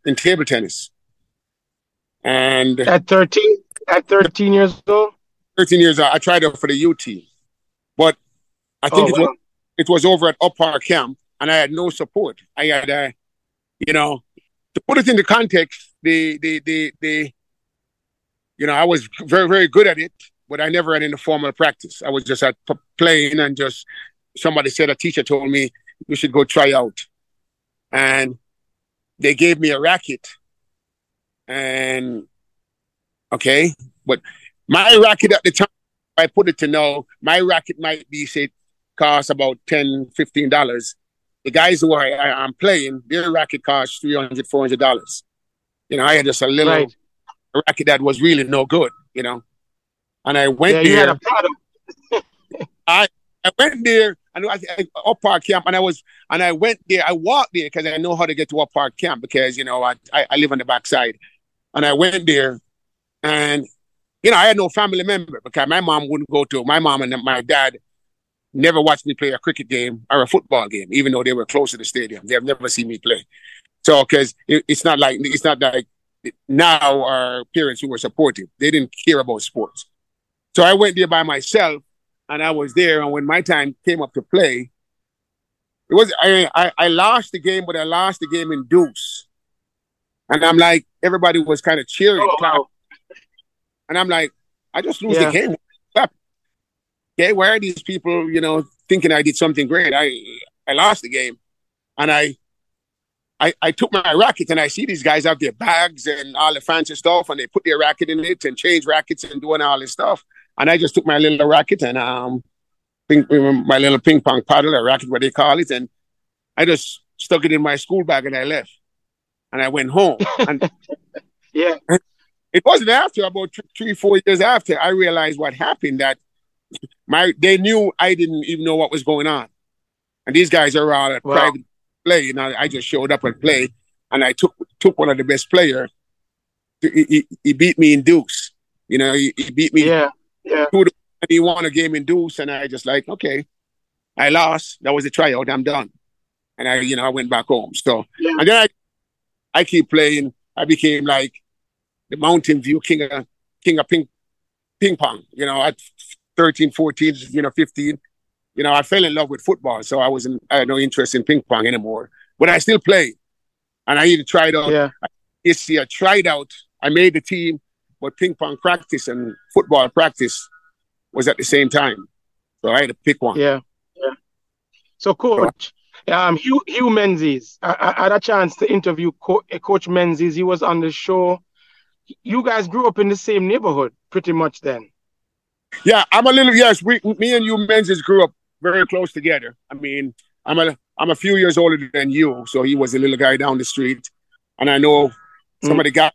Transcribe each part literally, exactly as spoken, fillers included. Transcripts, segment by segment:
in table tennis. And at thirteen, at thirteen years old, thirteen years old, I tried out for the U team, but I think oh, it wow. was it was over at Up Park Camp, and I had no support. I had, uh, you know, to put it into context, the the the the, you know, I was very very good at it, but I never had any formal practice. I was just at p- playing, and just somebody said, a teacher told me you should go try out, and they gave me a racket, and okay, but my racket at the time, I put it to know, my racket might be, say, cost about ten dollars, fifteen dollars. The guys who I, I, I'm playing, their racket costs three hundred dollars, four hundred dollars. You know, I had just a little Right. racket that was really no good, you know. And I went Yeah, you there. had a product. I, I went there, and I, I, Up Park Camp, and I was, and I went there. I walked there because I know how to get to Up Park Camp because, you know, I, I, I live on the backside. And I went there, and, you know, I had no family member because my mom wouldn't go to, my mom and my dad never watched me play a cricket game or a football game, even though they were close to the stadium. They have never seen me play. So, because it, it's not like, it's not like now our parents who were supportive, they didn't care about sports. So I went there by myself, and I was there. And when my time came up to play, it was, I, I, I lost the game, but I lost the game in deuce. And I'm like, everybody was kind of cheering. Oh, wow. And I'm like, I just lose Yeah. the game. Okay, why are these people, you know, thinking I did something great? I I lost the game. And I I I took my racket, and I see these guys have their bags and all the fancy stuff, and they put their racket in it and change rackets and doing all this stuff. And I just took my little racket and um ping, my little ping pong paddle, or racket, what they call it, and I just stuck it in my school bag, and I left. And I went home. And Yeah. it wasn't after, about th- three, four years after, I realized what happened, that my they knew I didn't even know what was going on. And these guys are all at Wow. private play. You know, I just showed up and played, and I took took one of the best players. He, he, he beat me in deuce. You know, he, he beat me. Yeah. Yeah. Two to, and he won a game in deuce, and I just like, okay, I lost. That was a tryout. I'm done. And I, you know, I went back home. So, Yeah. and then I, I keep playing. I became like the Mountain View king of king of ping ping pong. You know, at thirteen, fourteen, you know, fifteen. You know, I fell in love with football, so I wasn't, I had no interest in ping pong anymore. But I still played. And I even tried out. Yeah. This year, I tried out. I made the team, but ping pong practice and football practice was at the same time. So I had to pick one. Yeah. Yeah. So, Coach, um, Hugh, Hugh Menzies, I, I had a chance to interview Co- Coach Menzies. He was on the show. You guys grew up in the same neighborhood, pretty much then. Yeah, I'm a little, yes, we, me and you Menzies grew up very close together. I mean, I'm a I'm a few years older than you, so he was a little guy down the street. And I know some Mm. of the guys,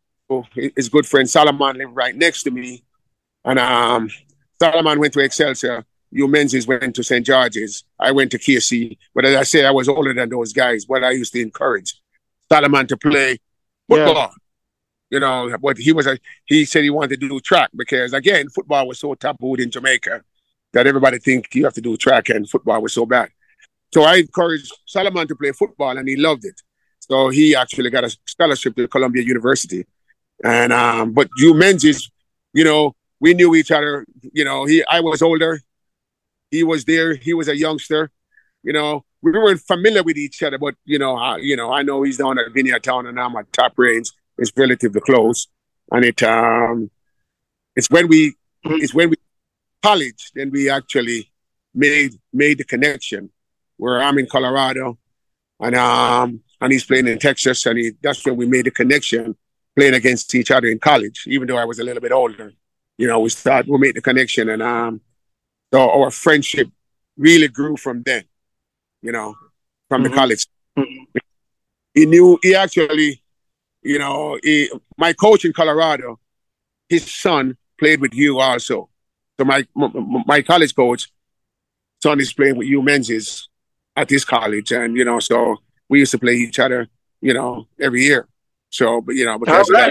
his good friend Solomon lived right next to me. And um, Solomon went to Excelsior. You Menzies went to Saint George's. I went to K C. But as I said, I was older than those guys, but I used to encourage Solomon to play football. Yeah. You know, but he was a, he said he wanted to do track because, again, football was so tabooed in Jamaica that everybody think you have to do track, and football was so bad. So I encouraged Solomon to play football, and he loved it. So he actually got a scholarship to Columbia University. And um, but you Menzies, you know, we knew each other. You know, he I was older, he was there, he was a youngster. You know, we weren't familiar with each other, but you know, I, you know, I know he's down at Vineyard Town, and I'm at Top Range. It's relatively close, and it um, it's when we it's when we college then we actually made made the connection. Where I'm in Colorado, and um, and he's playing in Texas, and he, that's when we made the connection, playing against each other in college. Even though I was a little bit older, you know, we started we made the connection, and um, so our friendship really grew from then. You know, from Mm-hmm. the college. Mm-hmm. He knew he actually. You know, he, my coach in Colorado, his son played with you also. So my my, my college coach, son is playing with you Menzies at this college, and you know, so we used to play each other, you know, every year. So, but you know, because All right.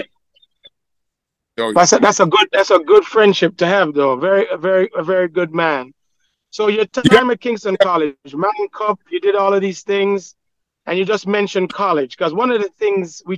of that, so, That's a, that's a good that's a good friendship to have, though. Very a very a very good man. So your time yeah, at Kingston College, Mountain Cup, you did all of these things, and you just mentioned college, because one of the things we